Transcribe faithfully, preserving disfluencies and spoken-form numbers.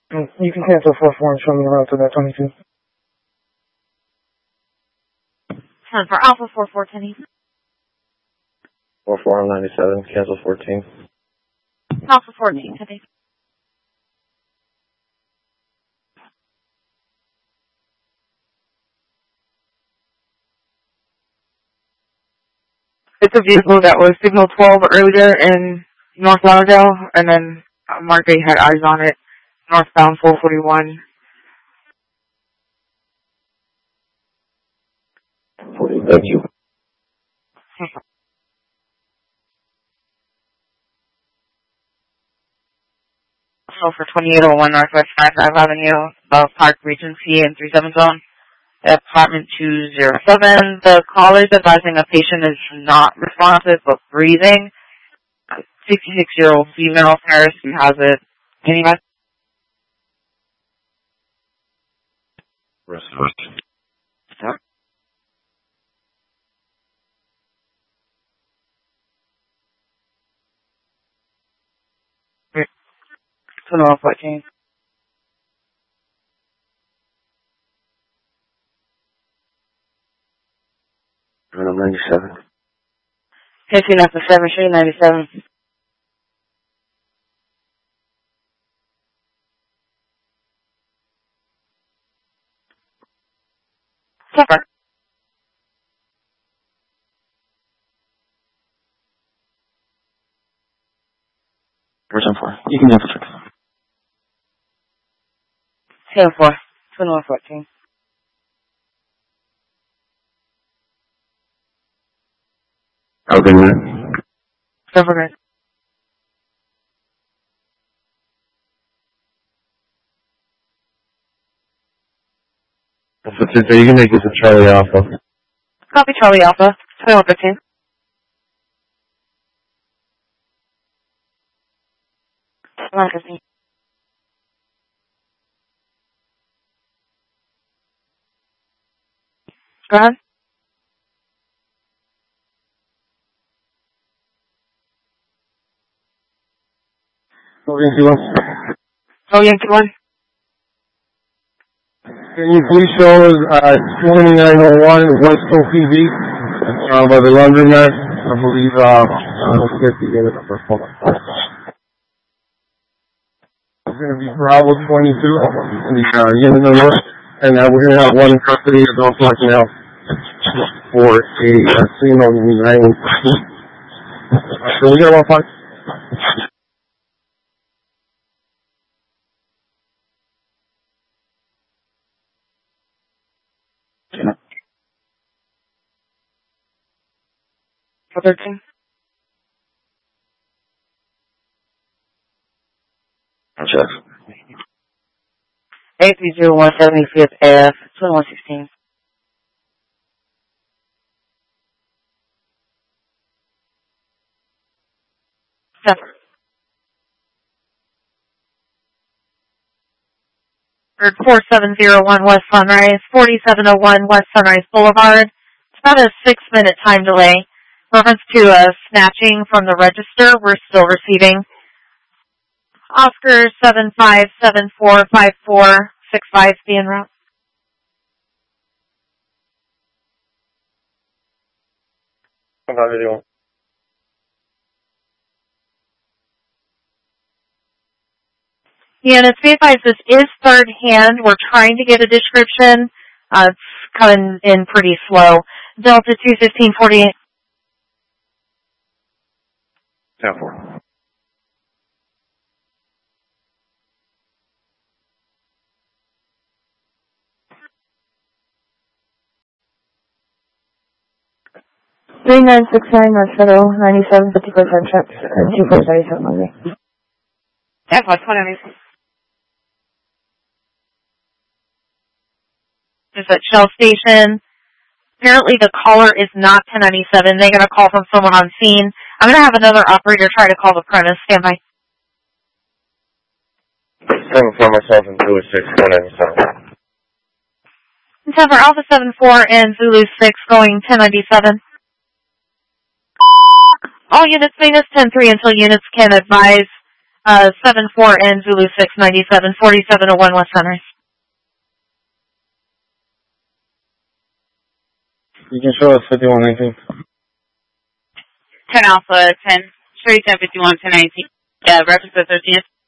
You can cancel four four and show me the route to that twenty-two. ten for Alpha four four ten East. four four on ninety-seven, cancel fourteen. Alpha fourteen ten East. It's a vehicle that was signal twelve earlier in North Lauderdale, and then uh, Mark eight had eyes on it, northbound four forty-one. Thank you. So for twenty-eight oh one Northwest five five Avenue, above Park Regency and three seven zone, apartment two zero seven. The caller is advising a patient is not responsive but breathing. sixty-six-year-old female nurse who has it. Anybody? Rest Stop. Turn off fourteen. on ninety-seven. fifteen after seven Street, ninety-seven. Supper. Person four. You can cancel six. ten four. twenty-one fourteen. Okay, man. Supper, guys. So you can make this a Charlie Alpha. Copy Charlie Alpha. twenty-one fifteen. twenty-one fifteen. Go ahead. Oh, Yankee one. Oh, Yankee one. Can you please show us uh, twenty-nine oh one West Sophie Beach uh, by the laundromat? I believe, uh, let's get the other number. Hold on. It's going to be Bravo twenty-two, the uh, unit number, and uh, we're going to have one in custody of North Blacking out for a uh, scene on the nine one fourteen. Uh, so we got one five. thirteen. Check. eight three zero one seventy-fifth F, twenty-one sixteen. Supper. four seven zero one West Sunrise, forty-seven oh one West Sunrise Boulevard. It's about a six-minute time delay. Reference to a snatching from the register. We're still receiving. Oscar seven five seven four five four six five be en route. Units, be advised, this is third hand. We're trying to get a description. Uh, it's coming in pretty slow. Delta two fifteen forty-eight. ten four. three nine six nine North Federal, ninety-seven fifty percent check, two four seven seven Monday. That's what's twenty. Just at Shell Station. Apparently the caller is not ten ninety-seven. They got a call from someone on scene. I'm going to have another operator try to call the premise. Stand by. seven four myself and Zulu six, one ninety-seven. ten for Alpha seven four and Zulu six going ten ninety-seven. All units minus ten three until units can advise Uh, seven four N Zulu six ninety-seven, forty-seven oh one West Sunrise. You can show us fifty-one nineteen. ten Alpha, ten, thirty-seven fifty-one, ten nineteen. Yeah, reference the thirteenth.